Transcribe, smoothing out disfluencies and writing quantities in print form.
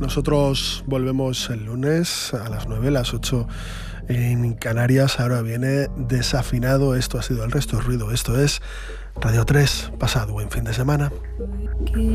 Nosotros volvemos el lunes a las 9, las 8 en Canarias. Ahora viene Desafinado. Esto ha sido El Resto es Ruido. Esto es Radio 3. Pasad buen fin de semana.